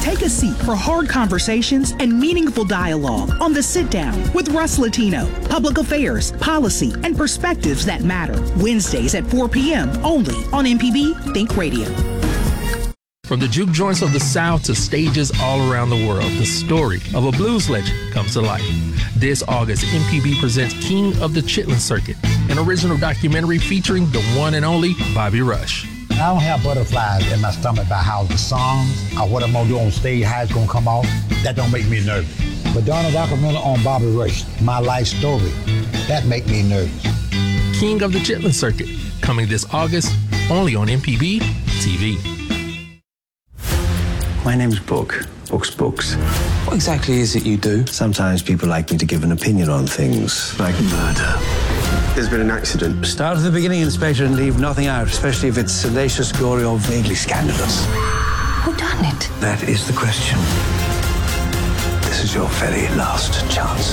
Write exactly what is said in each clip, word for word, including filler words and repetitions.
take a seat for hard conversations and meaningful dialogue on The Sit Down with Russ Latino. Public affairs, policy, and perspectives that matter. Wednesdays at four p.m. only on M P B Think Radio. From the juke joints of the South to stages all around the world, the story of a blues legend comes to life. This August, M P B presents King of the Chitlin Circuit, an original documentary featuring the one and only Bobby Rush. I don't have butterflies in my stomach about how the songs or what I'm going to do on stage, how it's going to come off. That don't make me nervous. But doing a documentary on Bobby Rush, my life story, that make me nervous. King of the Chitlin Circuit, coming this August, only on M P B T V. My name's Book. Book's Books. What exactly is it you do? Sometimes people like me to give an opinion on things, like murder. There's been an accident. Start at the beginning, Inspector, and leave nothing out, especially if it's salacious, gory, or vaguely scandalous. Who done it? That is the question. This is your very last chance.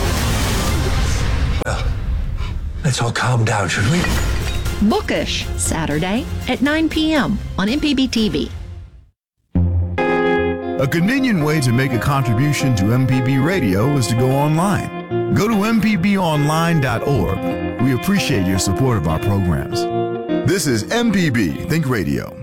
Well, let's all calm down, should we? Bookish, Saturday at nine p.m. on M P B T V. A convenient way to make a contribution to M P B Radio is to go online. Go to m p b online dot org. We appreciate your support of our programs. This is M P B Think Radio.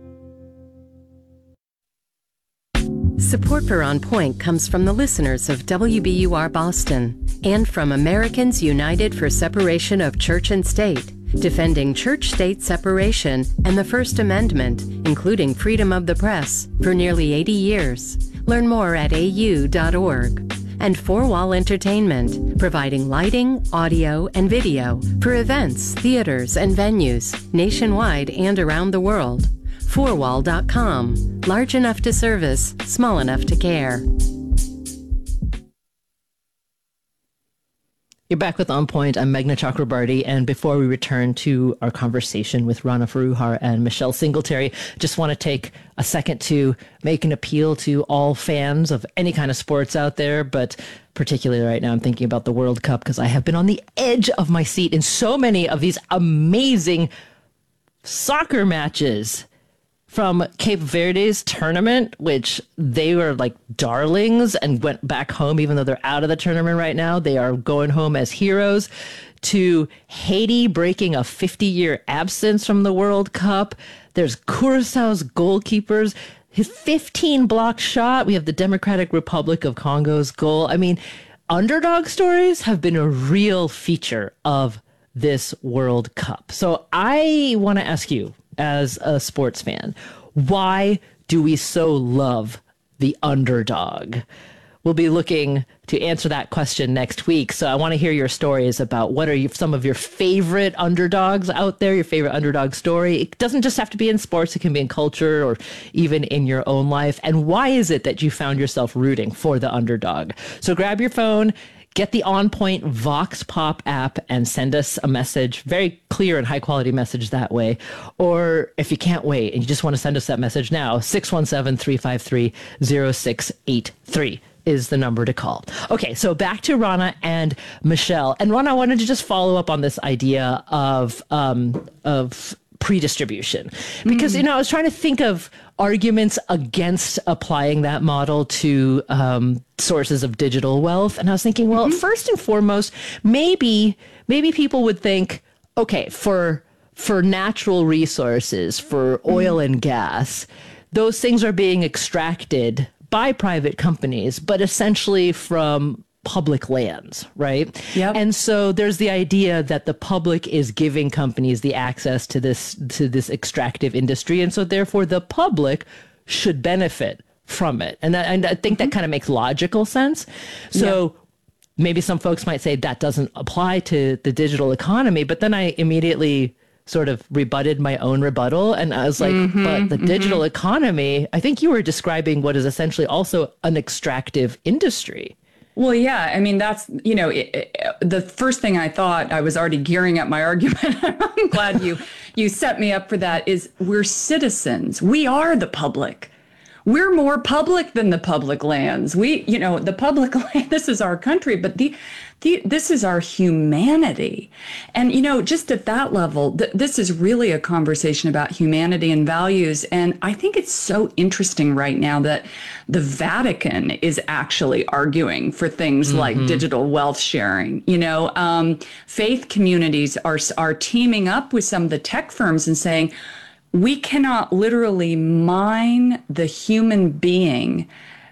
Support for On Point comes from the listeners of W B U R Boston and from Americans United for Separation of Church and State, defending church-state separation and the First Amendment, including freedom of the press, for nearly eighty years. Learn more at a u dot org. And Four Wall Entertainment, providing lighting, audio, and video for events, theaters, and venues nationwide and around the world. four wall dot com. Large enough to service, small enough to care. You're back with On Point. I'm Meghna Chakrabarty, and before we return to our conversation with Rana Foroohar and Michelle Singletary, just want to take a second to make an appeal to all fans of any kind of sports out there, but particularly right now I'm thinking about the World Cup because I have been on the edge of my seat in so many of these amazing soccer matches. From Cape Verde's tournament, which they were like darlings and went back home, even though they're out of the tournament right now. They are going home as heroes. To Haiti breaking a fifty-year absence from the World Cup. There's Curaçao's goalkeepers. His fifteen block shot. We have the Democratic Republic of Congo's goal. I mean, underdog stories have been a real feature of this World Cup. So I want to ask you, as a sports fan, why do we so love the underdog? We'll be looking to answer that question next week. So I want to hear your stories about what are you, some of your favorite underdogs out there, your favorite underdog story. It doesn't just have to be in sports. It can be in culture or even in your own life. And why is it that you found yourself rooting for the underdog? So grab your phone, get the On Point Vox Pop app and send us a message, very clear and high quality message that way. Or if you can't wait and you just want to send us that message now, six one seven, three five three, zero six eight three is the number to call. Okay, so back to Rana and Michelle. And Rana, I wanted to just follow up on this idea of um, of pre-distribution. Because, mm. you know, I was trying to think of arguments against applying that model to um, sources of digital wealth. And I was thinking, well, mm-hmm. first and foremost, maybe maybe people would think, okay, for for natural resources, for oil mm. and gas, those things are being extracted by private companies, but essentially from public lands, right? Yep. And so there's the idea that the public is giving companies the access to this to this extractive industry, and so therefore the public should benefit from it. And, that, and I think mm-hmm. that kind of makes logical sense. So yeah. maybe some folks might say that doesn't apply to the digital economy, but then I immediately sort of rebutted my own rebuttal. And I was like, mm-hmm, but the mm-hmm. digital economy, I think you were describing what is essentially also an extractive industry. Well, yeah, I mean, that's, you know, it, it, the first thing I thought, I was already gearing up my argument. I'm glad you, you set me up for that, is we're citizens. We are the public. we're more public than the public lands. We, you know, the public land, this is our country, but the, the this is our humanity. And, you know, just at that level, th- this is really a conversation about humanity and values. And I think it's so interesting right now that the Vatican is actually arguing for things mm-hmm. like digital wealth sharing. You know, um, faith communities are are teaming up with some of the tech firms and saying, we cannot literally mine the human being,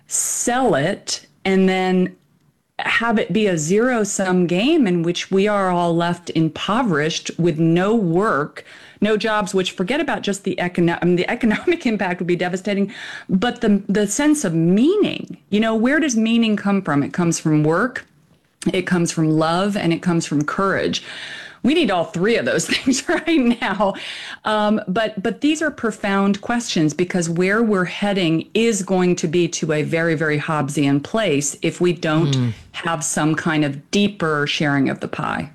sell it, and then have it be a zero-sum game in which we are all left impoverished with no work, no jobs, which forget about just the economic, I mean, the economic impact would be devastating, but the the sense of meaning, you know, where does meaning come from? It comes from work, it comes from love, and it comes from courage. We need all three of those things right now. Um, but but these are profound questions, because where we're heading is going to be to a very, very Hobbesian place if we don't mm. have some kind of deeper sharing of the pie.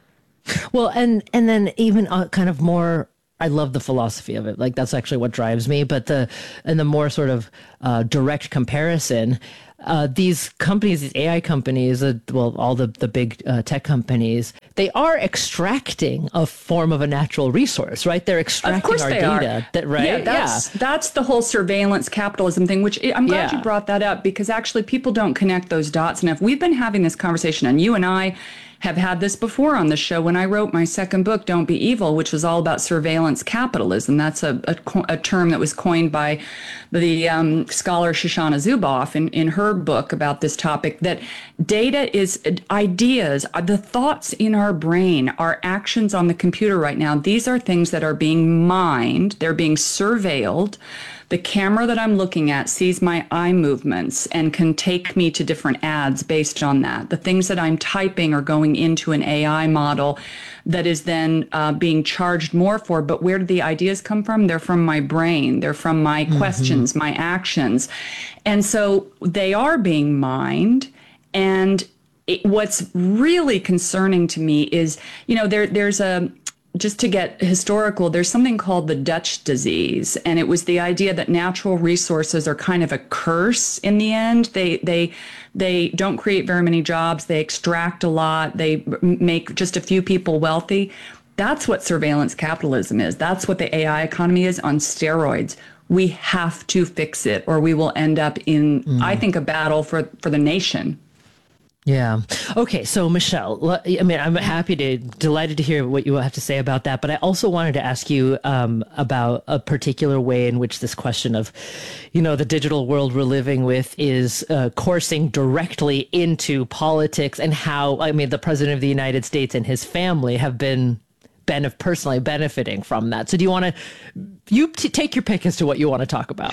Well, and and then even uh, kind of more, I love the philosophy of it. Like, that's actually what drives me. But the and the more sort of uh, direct comparison, uh, these companies, these A I companies, uh, well, all the, the big uh, tech companies, they are extracting a form of a natural resource, right? They're extracting of course our they data. Are. That, right? Yeah, that's, yeah. that's the whole surveillance capitalism thing, which I'm glad yeah. you brought that up, because actually people don't connect those dots enough. We've been having this conversation, and you and I have had this before on the show when I wrote my second book, Don't Be Evil, which was all about surveillance capitalism. That's a, a, a term that was coined by the um, scholar Shoshana Zuboff in, in her book about this topic, that data is ideas, the thoughts in our brain, our actions on the computer right now. These are things that are being mined. They're being surveilled. The camera that I'm looking at sees my eye movements and can take me to different ads based on that. The things that I'm typing are going into an A I model that is then uh, being charged more for. But where do the ideas come from? They're from my brain. They're from my mm-hmm. questions, my actions. And so they are being mined. And it, what's really concerning to me is, you know, there there's a, just to get historical, there's something called the Dutch disease. And it was the idea that natural resources are kind of a curse in the end. They they they don't create very many jobs. They extract a lot. They make just a few people wealthy. That's what surveillance capitalism is. That's what the A I economy is on steroids. We have to fix it, or we will end up in, mm. I think, a battle for, for the nation. Yeah. Okay. So, Michelle, I mean, I'm happy to, delighted to hear what you have to say about that. But I also wanted to ask you um, about a particular way in which this question of, you know, the digital world we're living with is uh, coursing directly into politics, and how, I mean, the president of the United States and his family have been benef- personally benefiting from that. So do you want to, you t- take your pick as to what you want to talk about.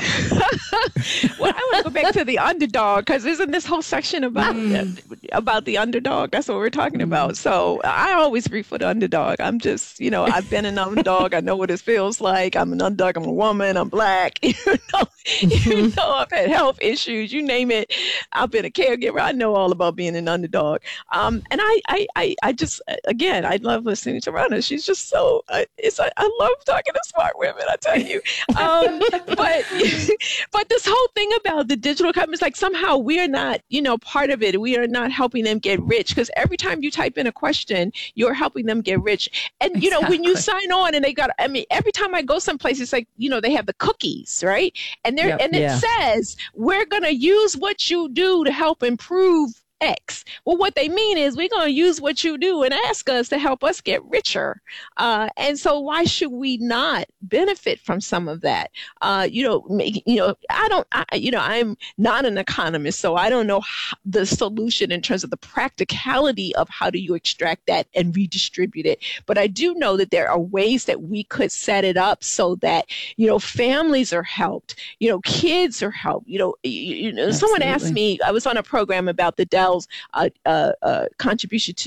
Well, I want to go back to the underdog, because isn't this whole section about mm. about the underdog? That's what we're talking about. So I always root for the underdog. I'm just, you know, I've been an underdog. I know what it feels like. I'm an underdog. I'm a woman. I'm black. You know, mm-hmm. you know, I've had health issues. You name it. I've been a caregiver. I know all about being an underdog. Um, and I, I, I, I just, again, I love listening to Rana. She's just so. Uh, it's. I, I love talking to smart women. I tell you. Um, but but this whole thing about the digital companies, like somehow we're not, you know, part of it. We are not helping them get rich, because every time you type in a question, you're helping them get rich. And, you know, exactly. when you sign on and they got, I mean, every time I go someplace, it's like, you know, they have the cookies, right? And there, yep, and it yeah. says, we're going to use what you do to help improve X. Well, what they mean is we're going to use what you do and ask us to help us get richer. Uh, and so why should we not benefit from some of that? Uh, you know, make, you know, I don't, I, you know, I'm not an economist, so I don't know how, the solution in terms of the practicality of how do you extract that and redistribute it. But I do know that there are ways that we could set it up so that, you know, families are helped, you know, kids are helped. You know, you, you know, someone asked me, I was on a program about the Dell's uh, uh, uh, contribution to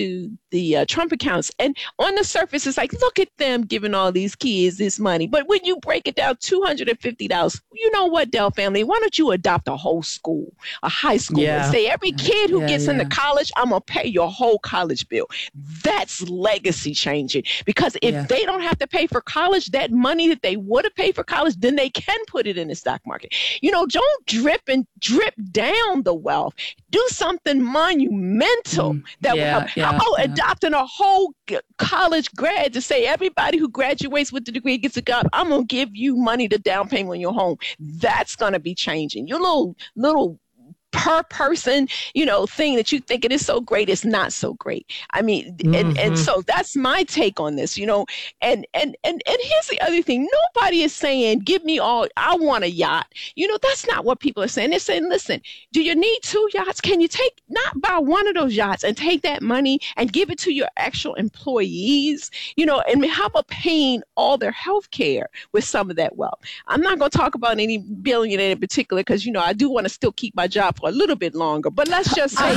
the uh, Trump accounts. And on the surface, it's like, look at them giving all these kids this money. But when you break it down, two hundred fifty dollars, you know what, Dell family, why don't you adopt a whole school, a high school, Yeah. and say every kid who Yeah, gets yeah. into college, I'm going to pay your whole college bill. That's legacy changing, because if Yeah. they don't have to pay for college, that money that they would have paid for college, then they can put it in the stock market. You know, don't drip and drip down the wealth. Do something monumental Mm, that yeah, will help. yeah, How about yeah. adopting a whole g- college grad to say everybody who graduates with the degree gets a job? I'm gonna give you money to down payment on your home. That's gonna be changing. Your little little per person, you know, thing that you think it is so great is not so great. I mean, and, Mhm. and so that's my take on this, you know, and, and, and, and here's the other thing. Nobody is saying, give me all, I want a yacht. You know, that's not what people are saying. They're saying, listen, do you need two yachts? Can you take, not buy one of those yachts and take that money and give it to your actual employees, you know, and how about paying all their health care with some of that wealth? I'm not going to talk about any billionaire in particular, because, you know, I do want to still keep my job for a little bit longer, but let's just say,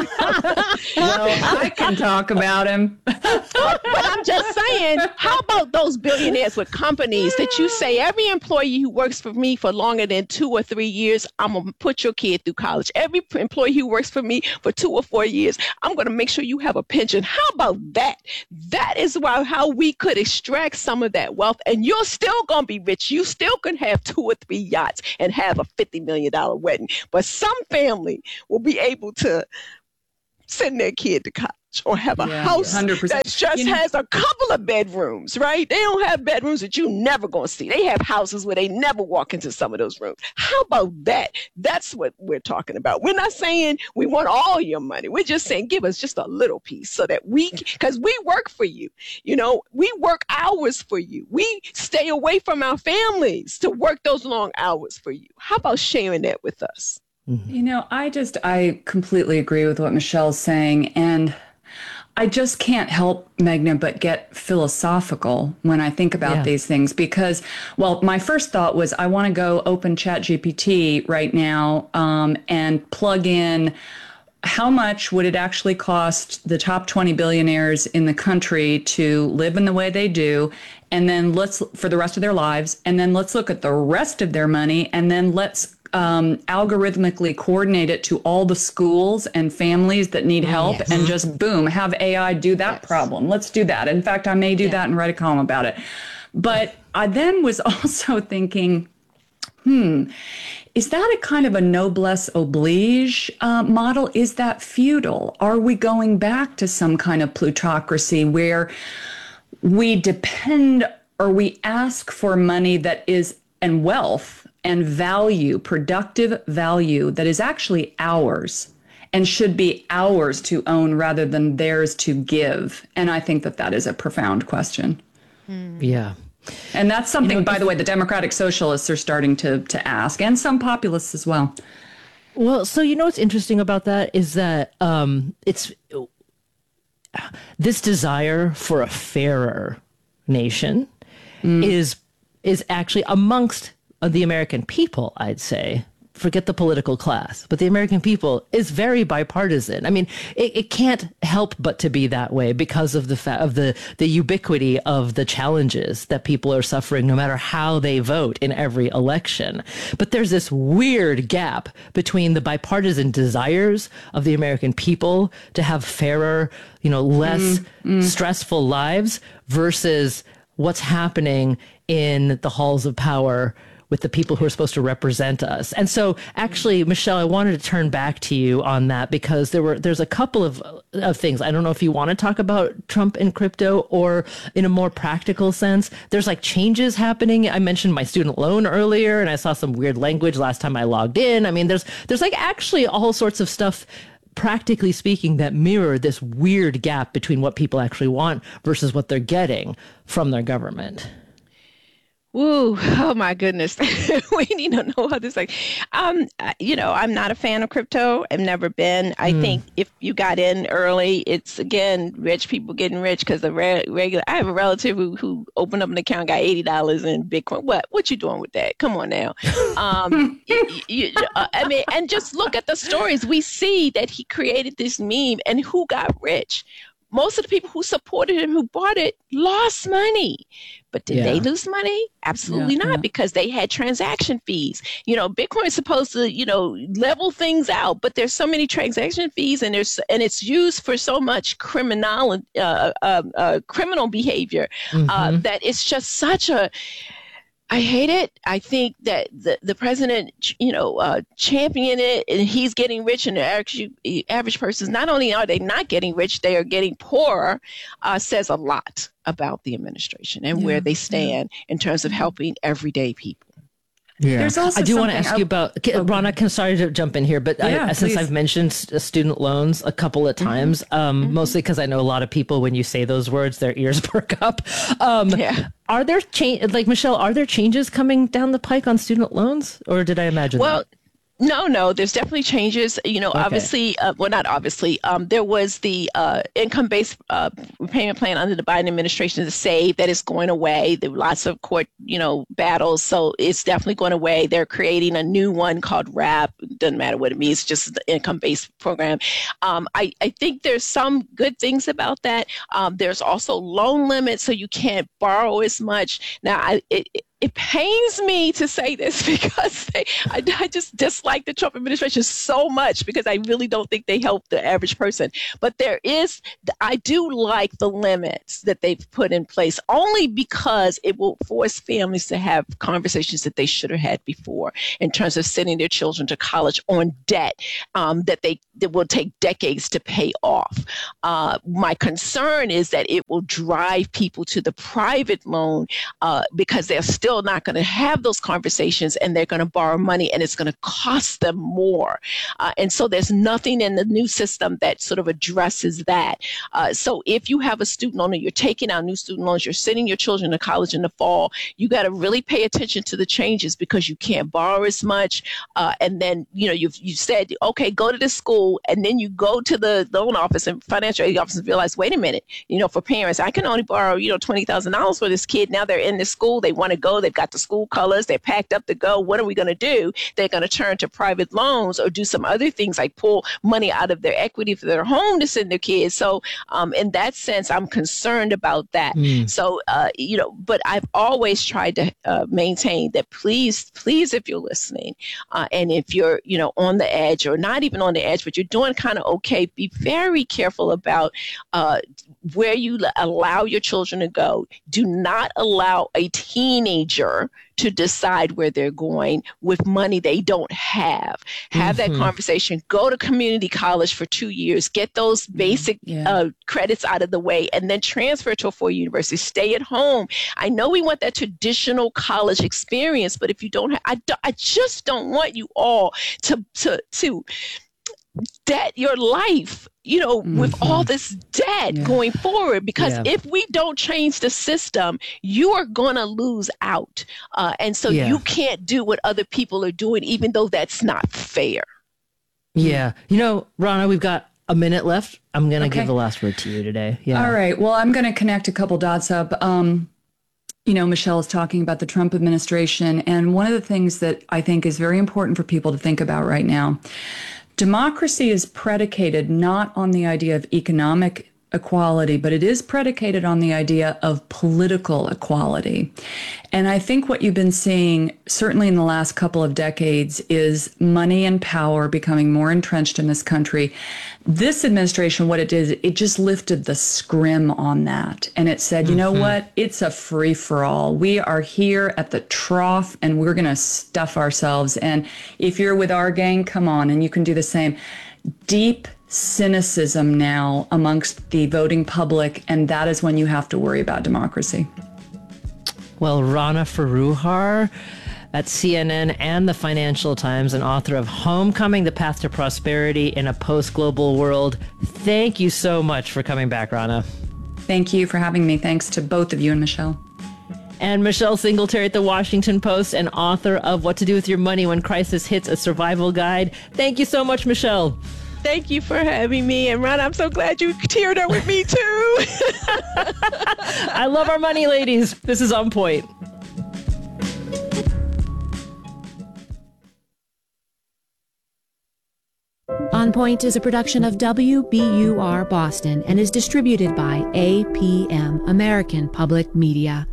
Well, I can talk about him. but I'm just saying, how about those billionaires with companies that you say every employee who works for me for longer than two or three years, I'm going to put your kid through college. Every p- employee who works for me for two or four years, I'm going to make sure you have a pension. How about that? That is why how we could extract some of that wealth, and you're still going to be rich. You still can have two or three yachts and have a fifty million dollars wedding, but some family will be able to send their kid to college or have a Yeah, house one hundred percent. that just You know- has a couple of bedrooms, right? They don't have bedrooms that you never going to see. They have houses where they never walk into some of those rooms. How about that? That's what we're talking about. We're not saying we want all your money. We're just saying give us just a little piece so that we, because we work for you. You know, we work hours for you. We stay away from our families to work those long hours for you. How about sharing that with us? You know, I just, I completely agree with what Michelle's saying. And I just can't help, Meghna, but get philosophical when I think about Yeah. these things, because, well, my first thought was I want to go open ChatGPT right now um, and plug in how much would it actually cost the top twenty billionaires in the country to live in the way they do, and then let's, for the rest of their lives, and then let's look at the rest of their money, and then let's um, algorithmically coordinate it to all the schools and families that need help, Yes. and just boom, have A I do that Yes. problem. Let's do that. In fact, I may do Yeah. that and write a column about it. But I then was also thinking, hmm, is that a kind of a noblesse oblige uh, model? Is that feudal? Are we going back to some kind of plutocracy where we depend or we ask for money that is, and wealth and value, productive value that is actually ours and should be ours to own rather than theirs to give? And I think that that is a profound question. Yeah. And that's something, You know, by the way, the democratic socialists are starting to, to ask, and some populists as well. Well, so you know what's interesting about that is that um, it's this desire for a fairer nation Mm. is is actually amongst the American people, I'd say. Forget the political class, but the American people is very bipartisan. I mean, it, it can't help but to be that way because of the fa- of the the ubiquity of the challenges that people are suffering, no matter how they vote in every election. But there's this weird gap between the bipartisan desires of the American people to have fairer, you know, less Mm, mm. stressful lives versus what's happening in the halls of power with the people who are supposed to represent us. And so actually, Michelle, I wanted to turn back to you on that because there were there's a couple of, of things. I don't know if you want to talk about Trump and crypto or in a more practical sense. There's like changes happening. I mentioned my student loan earlier and I saw some weird language last time I logged in. I mean, there's there's like actually all sorts of stuff, practically speaking, that mirror this weird gap between what people actually want versus what they're getting from their government. Woo! Oh my goodness, we need to know how this like. Um, you know, I'm not a fan of crypto. I've never been. I Mm. think if you got in early, it's again rich people getting rich because the re- regular. I have a relative who, who opened up an account, got eighty dollars in Bitcoin. What? What you doing with that? Come on now. Um, you, you, uh, I mean, and just look at the stories. We see that he created this meme, and who got rich? most of the people who supported him, who bought it, lost money. But did Yeah. they lose money? Absolutely Yeah, not, yeah. because they had transaction fees. You know, Bitcoin is supposed to, you know, level things out, but there's so many transaction fees, and there's and it's used for so much criminal uh, uh, uh, criminal behavior uh, Mm-hmm. that it's just such a. I hate it. I think that the, the president, you know, uh, championed it, and he's getting rich, and the average, average persons, not only are they not getting rich, they are getting poorer, uh, says a lot about the administration and Yeah, where they yeah. stand in terms of helping everyday people. Yeah. There's also I do want to something ask you I- about, K- Oh, Rana, can, sorry to jump in here, but Yeah, I, since please. I've mentioned s- student loans a couple of times, um, mostly because I know a lot of people, when you say those words, their ears perk up. Um, Yeah. Are there, cha- like Michelle, are there changes coming down the pike on student loans, or did I imagine Well, that? no, no, there's definitely changes. You know, Okay. obviously, uh, well, not obviously, um, there was the uh, income-based uh, repayment plan under the Biden administration, the SAVE, that is going away. There were lots of court, you know, battles, so it's definitely going away. They're creating a new one called RAP. Doesn't matter what it means, it's just the income-based program. Um, I, I think there's some good things about that. Um, there's also loan limits, so you can't borrow as much. Now, I, it, it It pains me to say this because they, I, I just dislike the Trump administration so much, because I really don't think they help the average person. But there is, I do like the limits that they've put in place, only because it will force families to have conversations that they should have had before in terms of sending their children to college on debt um, that they that will take decades to pay off. Uh, my concern is that it will drive people to the private loan uh, because they're still not going to have those conversations, and they're going to borrow money, and it's going to cost them more. Uh, and so there's nothing in the new system that sort of addresses that. Uh, so if you have a student loan, or you're taking out new student loans, you're sending your children to college in the fall, you got to really pay attention to the changes, because you can't borrow as much. Uh, and then, you know, you've, you said, okay, go to the school, and then you go to the loan office and financial aid office and realize, wait a minute, you know, for parents, I can only borrow, you know, twenty thousand dollars for this kid. Now they're in the school, they want to go, they've got the school colors, they're packed up to go. What are we going to do? They're going to turn to private loans or do some other things like pull money out of their equity for their home to send their kids. So um, in that sense, I'm concerned about that. Mm. So, uh, you know, but I've always tried to uh, maintain that please, please, if you're listening uh, and if you're, you know, on the edge or not even on the edge, but you're doing kind of okay, be very careful about uh, where you allow your children to go. Do not allow a teenager to decide where they're going with money they don't have. Have Mm-hmm. that conversation. Go to community college for two years. Get those basic Yeah. uh, credits out of the way, and then transfer to a four-year university. Stay at home. I know we want that traditional college experience, but if you don't have, I, do, I just don't want you all to to to debt your life, you know, with all this debt Yeah. going forward, because Yeah. if we don't change the system, you are going to lose out. Uh, and so Yeah. you can't do what other people are doing, even though that's not fair. Yeah. You know, Rana, we've got a minute left. I'm going to Okay. give the last word to you today. Yeah. All right. Well, I'm going to connect a couple dots up. Um, you know, Michelle is talking about the Trump administration. And one of the things that I think is very important for people to think about right now, democracy is predicated not on the idea of economic equality, but it is predicated on the idea of political equality. And I think what you've been seeing, certainly in the last couple of decades, is money and power becoming more entrenched in this country. This administration, what it did, it just lifted the scrim on that. And it said, you know what? It's a free for all. We are here at the trough, and we're going to stuff ourselves. And if you're with our gang, come on, and you can do the same. Deep cynicism now amongst the voting public, and that is when you have to worry about democracy. Well, Rana Foroohar at C N N and the Financial Times, and author of Homecoming, The Path to Prosperity in a Post-Global World. Thank you so much for coming back, Rana. Thank you for having me. Thanks to both of you and Michelle. And Michelle Singletary at the Washington Post, and author of What to Do with Your Money When Crisis Hits, a Survival Guide. Thank you so much, Michelle. Thank you for having me. And Ron, I'm so glad you teared up with me too. I love our money, ladies. This is On Point. On Point is a production of W B U R Boston and is distributed by A P M, American Public Media.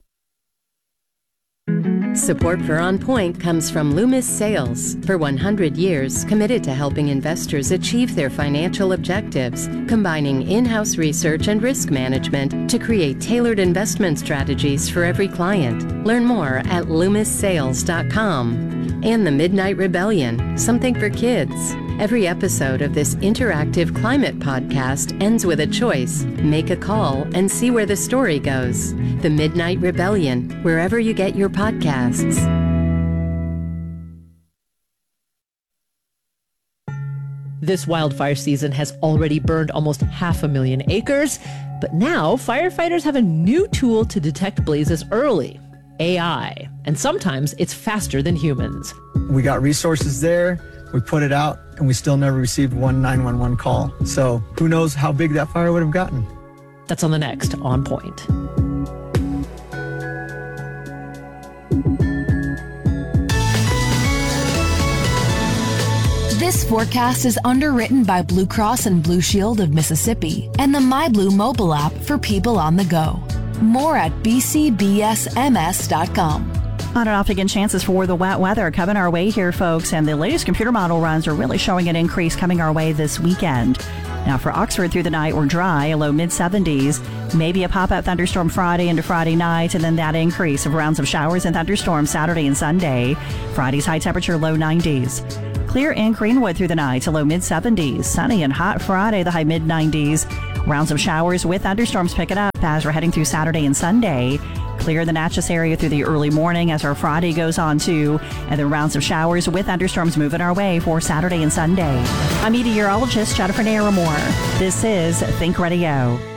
Support for On Point comes from Loomis Sales. For one hundred years, committed to helping investors achieve their financial objectives, combining in-house research and risk management to create tailored investment strategies for every client. Learn more at loomis sales dot com. And The Midnight Rebellion, something for kids. Every episode of this interactive climate podcast ends with a choice. Make a call and see where the story goes. The Midnight Rebellion, wherever you get your podcasts. This wildfire season has already burned almost half a million acres, but now firefighters have a new tool to detect blazes early. A I. And sometimes it's faster than humans. We got resources there, we put it out, and we still never received one nine one one call. So who knows how big that fire would have gotten. That's on the next On Point. This forecast is underwritten by Blue Cross and Blue Shield of Mississippi and the MyBlue mobile app for people on the go. More at b c b s m s dot com. On and off again, chances for the wet weather coming our way here, folks. And the latest computer model runs are really showing an increase coming our way this weekend. Now for Oxford, through the night, we're dry, a low mid seventies. Maybe a pop-up thunderstorm Friday into Friday night, and then that increase of rounds of showers and thunderstorms Saturday and Sunday. Friday's high temperature, low nineties. Clear in Greenwood through the night, a low mid seventies. Sunny and hot Friday, the high mid nineties. Rounds of showers with thunderstorms picking up as we're heading through Saturday and Sunday. Clear the Natchez area through the early morning as our Friday goes on too. And then rounds of showers with thunderstorms moving our way for Saturday and Sunday. I'm meteorologist Jennifer Naramore. This is Think Radio.